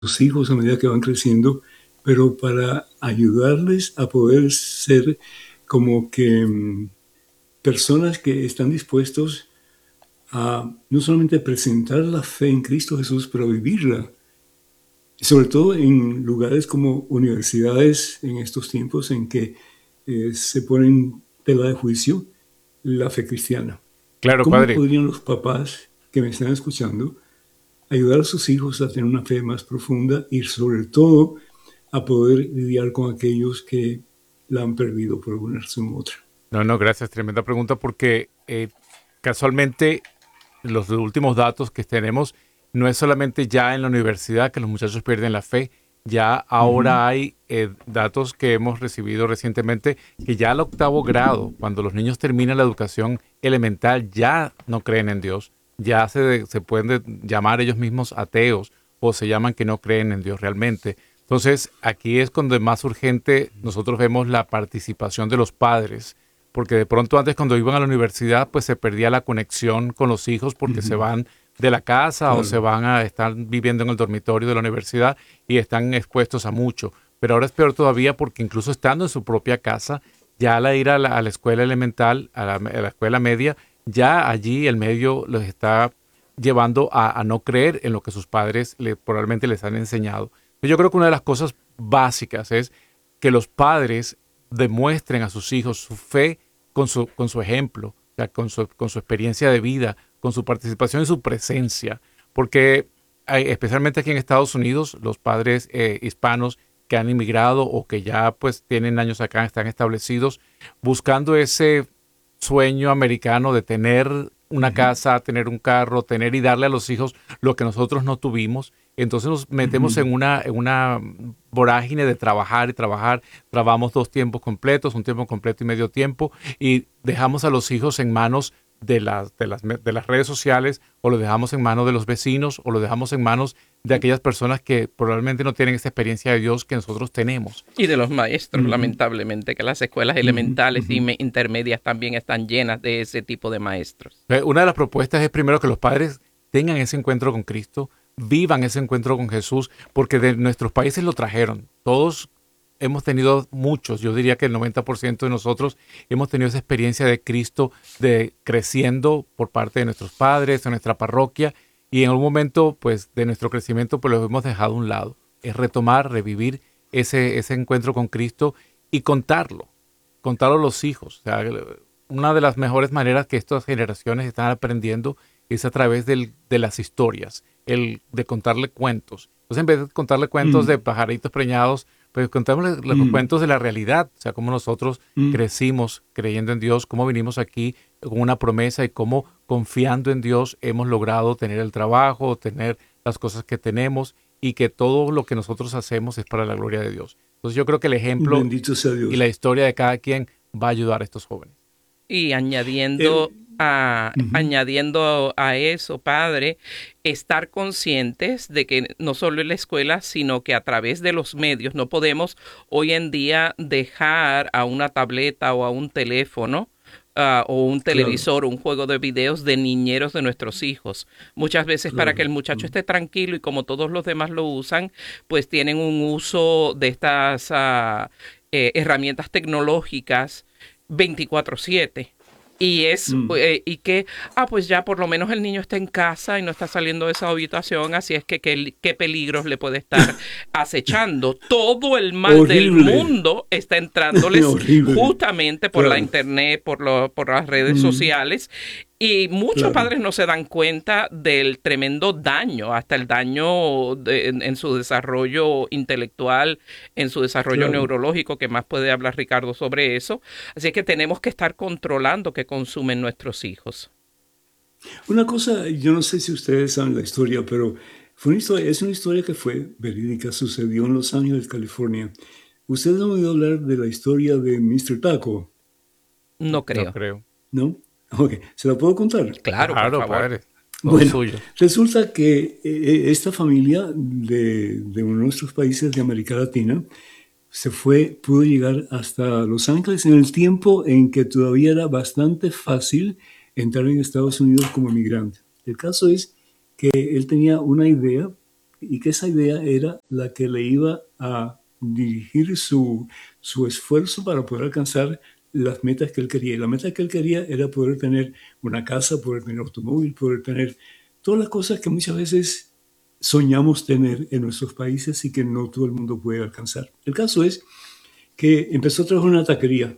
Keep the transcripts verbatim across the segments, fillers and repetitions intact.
sus hijos a medida que van creciendo, pero para ayudarles a poder ser como que mm, personas que están dispuestos a no solamente presentar la fe en Cristo Jesús, pero vivirla. Sobre todo en lugares como universidades en estos tiempos en que eh, se pone en tela de juicio la fe cristiana. Claro, ¿Cómo padre. podrían los papás que me están escuchando ayudar a sus hijos a tener una fe más profunda y sobre todo a poder lidiar con aquellos que la han perdido por alguna razón u otra? No, no, gracias. Tremenda pregunta porque eh, casualmente los últimos datos que tenemos no es solamente ya en la universidad que los muchachos pierden la fe, ya Ujú. ahora hay eh, datos que hemos recibido recientemente que ya al octavo grado, cuando los niños terminan la educación elemental, ya no creen en Dios, ya se, se pueden de- llamar ellos mismos ateos o se llaman que no creen en Dios realmente. Entonces, aquí es cuando es más urgente nosotros vemos la participación de los padres porque de pronto antes cuando iban a la universidad pues se perdía la conexión con los hijos porque se Ujú. van de la casa o se Claro. van a estar viviendo en el dormitorio de la universidad y están expuestos a mucho. Pero ahora es peor todavía porque incluso estando en su propia casa, ya al ir a la, a la escuela elemental, a la, a la escuela media, ya allí el medio los está llevando a, a no creer en lo que sus padres le, probablemente les han enseñado. Yo creo que una de las cosas básicas es que los padres demuestren a sus hijos su fe con su, con su ejemplo, o sea, con, su, con su experiencia de vida, con su participación y su presencia. Porque hay, especialmente aquí en Estados Unidos, los padres eh, hispanos que han inmigrado o que ya pues tienen años acá, están establecidos, buscando ese sueño americano de tener una Ujú. casa, tener un carro, tener y darle a los hijos lo que nosotros no tuvimos. Entonces nos metemos Ujú. en una, en una vorágine de trabajar y trabajar. Trabajamos dos tiempos completos, un tiempo completo y medio tiempo, y dejamos a los hijos en manos de las, de las, de las redes sociales, o lo dejamos en manos de los vecinos, o lo dejamos en manos de aquellas personas que probablemente no tienen esa experiencia de Dios que nosotros tenemos. Y de los maestros, Ujú. lamentablemente, que las escuelas Ujú. elementales y Ujú. me- intermedias también están llenas de ese tipo de maestros. Eh, Una de las propuestas es primero que los padres tengan ese encuentro con Cristo, vivan ese encuentro con Jesús, porque de nuestros países lo trajeron. Todos hemos tenido muchos, yo diría que el noventa por ciento de nosotros hemos tenido esa experiencia de Cristo, de creciendo por parte de nuestros padres, de nuestra parroquia, y en algún momento, pues, de nuestro crecimiento, pues lo hemos dejado a un lado. Es retomar, revivir ese, ese encuentro con Cristo y contarlo, contarlo a los hijos. O sea, una de las mejores maneras que estas generaciones están aprendiendo es a través del, de las historias, el de contarle cuentos. Entonces, en vez de contarle cuentos de Mm. pajaritos preñados, pues contémosle los Mm. cuentos de la realidad, o sea, cómo nosotros Mm. crecimos creyendo en Dios, cómo vinimos aquí con una promesa y cómo confiando en Dios hemos logrado tener el trabajo, tener las cosas que tenemos y que todo lo que nosotros hacemos es para la gloria de Dios. Entonces, yo creo que el ejemplo Bendito sea y la Dios. historia de cada quien va a ayudar a estos jóvenes. Y añadiendo El- a, Ujú. añadiendo a eso, padre, estar conscientes de que no solo en la escuela, sino que a través de los medios no podemos hoy en día dejar a una tableta o a un teléfono uh, o un Claro, televisor o un juego de videos de niñeros de nuestros hijos. Muchas veces para que claro. el muchacho Mm. esté tranquilo y como todos los demás lo usan, pues tienen un uso de estas uh, eh, herramientas tecnológicas veinticuatro siete. Y es, Mm. eh, y que, ah, pues ya por lo menos el niño está en casa y no está saliendo de esa habitación, así es que qué, qué peligros le puede estar acechando. Todo el mal del Horrible. mundo está entrándoles Horrible. justamente por la Claro. internet, por, lo, por las redes Mm. sociales. Y muchos Claro. padres no se dan cuenta del tremendo daño, hasta el daño de, en, en su desarrollo intelectual, en su desarrollo Claro. neurológico, que más puede hablar Ricardo sobre eso. Así es que tenemos que estar controlando qué consumen nuestros hijos. Una cosa, yo no sé si ustedes saben la historia, pero fue una historia, es una historia que fue verídica, sucedió en Los Ángeles, California. ¿Ustedes han oído hablar de la historia de míster Taco? No No creo. creo. ¿No? Ok, ¿se la puedo contar? Claro, por Claro, favor. padre. Todo Bueno, suyo. resulta que eh, esta familia de, de uno de nuestros países de América Latina se fue, pudo llegar hasta Los Ángeles en el tiempo en que todavía era bastante fácil entrar en Estados Unidos como inmigrante. El caso es que él tenía una idea y que esa idea era la que le iba a dirigir su, su esfuerzo para poder alcanzar las metas que él quería. Y la meta que él quería era poder tener una casa, poder tener automóvil, poder tener todas las cosas que muchas veces soñamos tener en nuestros países y que no todo el mundo puede alcanzar. El caso es que empezó a trabajar en una taquería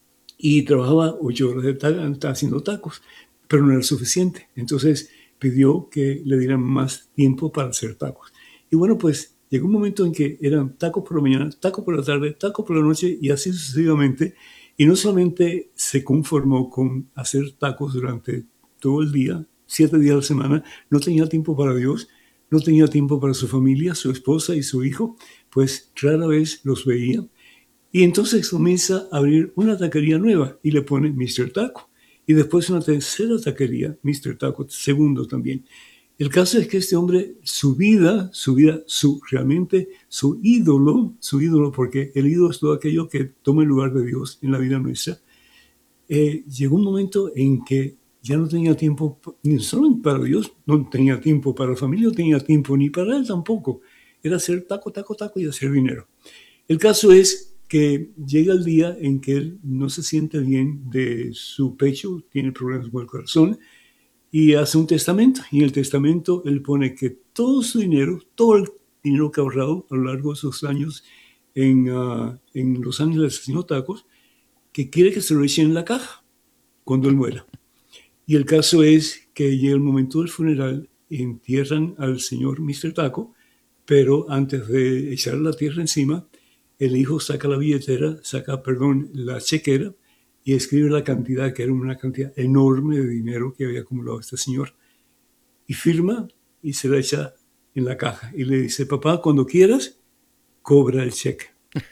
y trabajaba ocho horas de ta- haciendo tacos, pero no era suficiente. Entonces pidió que le dieran más tiempo para hacer tacos. Y bueno, pues llegó un momento en que eran tacos por la mañana, tacos por la tarde, tacos por la noche y así sucesivamente. Y no solamente se conformó con hacer tacos durante todo el día, siete días a la semana, no tenía tiempo para Dios, no tenía tiempo para su familia, su esposa y su hijo, pues rara vez los veía. Y entonces comienza a abrir una taquería nueva y le pone míster Taco. Y después una tercera taquería, míster Taco, segundo también. El caso es que este hombre, su vida, su vida, su realmente, su ídolo, su ídolo, porque el ídolo es todo aquello que toma el lugar de Dios en la vida nuestra, eh, llegó un momento en que ya no tenía tiempo, ni solo para Dios, no tenía tiempo para la familia, no tenía tiempo ni para él tampoco. Era hacer taco, taco, taco y hacer dinero. El caso es que llega el día en que él no se siente bien de su pecho, tiene problemas con el corazón y hace un testamento. Y en el testamento él pone que todo su dinero, todo el dinero que ha ahorrado a lo largo de esos años en, uh, en Los Ángeles haciendo tacos, que quiere que se lo echen en la caja cuando él muera. Y el caso es que llega el momento del funeral, entierran al señor míster Taco, pero antes de echar la tierra encima, el hijo saca la billetera, saca, perdón, la chequera y escribe la cantidad, que era una cantidad enorme de dinero que había acumulado este señor. Y firma y se la echa en la caja. Y le dice, papá, cuando quieras, cobra el cheque.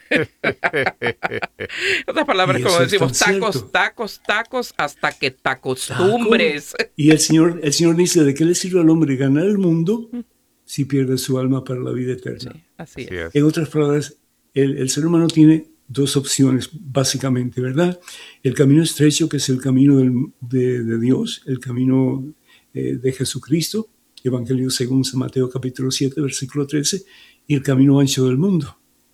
Otras palabras, Y como eso es tan decimos, tacos, cierto. tacos, tacos, hasta que te acostumbres. Taco. Y el señor, el señor dice, ¿de qué le sirve al hombre ganar el mundo si pierde su alma para la vida eterna? Sí, así Así es. es. En otras palabras, el, el ser humano tiene dos opciones, básicamente, ¿verdad? El camino estrecho, que es el camino del, de, de Dios, el camino eh, de Jesucristo, Evangelio según San Mateo capítulo siete, versículo trece, y el camino ancho del mundo,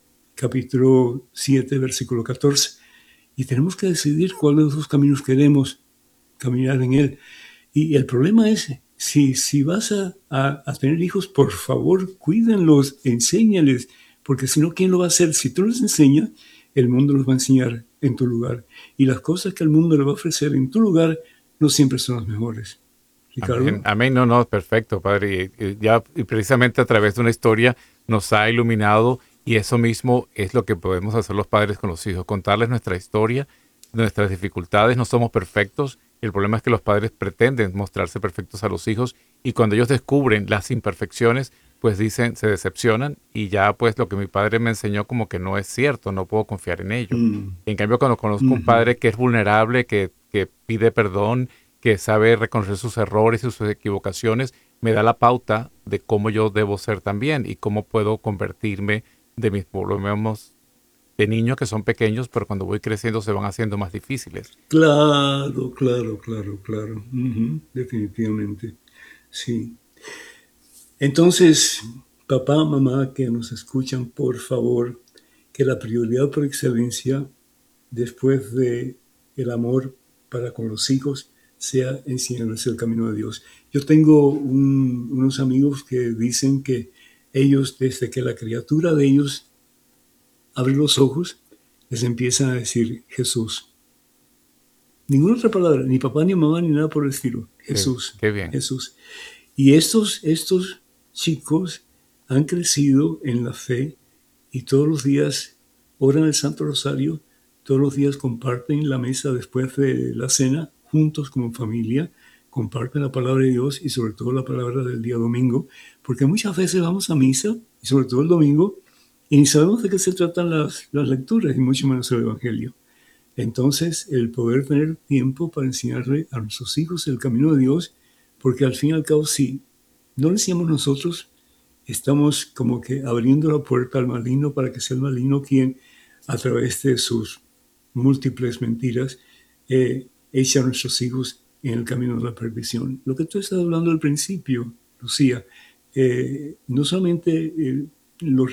capítulo siete, versículo catorce. Y tenemos que decidir cuál de los dos caminos queremos caminar en él. Y el problema es, si, si vas a, a, a tener hijos, por favor, cuídenlos, enséñales, porque si no, ¿quién lo va a hacer? Si tú les enseñas, el mundo los va a enseñar en tu lugar. Y las cosas que el mundo le va a ofrecer en tu lugar no siempre son las mejores. Ricardo. Amén, amén, no, no, perfecto, Padre. Y, y ya y precisamente a través de una historia nos ha iluminado y eso mismo es lo que podemos hacer los padres con los hijos, contarles nuestra historia, nuestras dificultades. No somos perfectos. El problema es que los padres pretenden mostrarse perfectos a los hijos y cuando ellos descubren las imperfecciones, pues dicen, se decepcionan y ya pues lo que mi padre me enseñó como que no es cierto, no puedo confiar en ello. Mm. En cambio, cuando conozco Mm-hmm. un padre que es vulnerable, que, que pide perdón, que sabe reconocer sus errores y sus equivocaciones, me da la pauta de cómo yo debo ser también y cómo puedo convertirme de mis problemas de niños que son pequeños, pero cuando voy creciendo se van haciendo más difíciles. Claro, claro, claro, claro. Uh-huh. Definitivamente. Sí. Entonces, papá, mamá, que nos escuchan, por favor, que la prioridad por excelencia, después de el amor para con los hijos, sea enseñarles el camino de Dios. Yo tengo un, unos amigos que dicen que ellos, desde que la criatura de ellos abre los ojos, les empiezan a decir Jesús. Ninguna otra palabra, ni papá, ni mamá, ni nada por el estilo. Jesús. Qué, qué bien. Jesús. Y estos, estos chicos han crecido en la fe y todos los días oran el Santo Rosario, todos los días comparten la mesa después de la cena, juntos como familia, comparten la palabra de Dios y sobre todo la palabra del día domingo, porque muchas veces vamos a misa, y sobre todo el domingo, y ni sabemos de qué se tratan las, las lecturas, y mucho menos el Evangelio. Entonces, el poder tener tiempo para enseñarle a nuestros hijos el camino de Dios, porque al fin y al cabo, si no le enseñamos nosotros, estamos como que abriendo la puerta al maligno para que sea el maligno quien, a través de sus múltiples mentiras, eh, eche a nuestros hijos en el camino de la perdición. Lo que tú estás hablando al principio, Lucía, eh, no solamente eh, los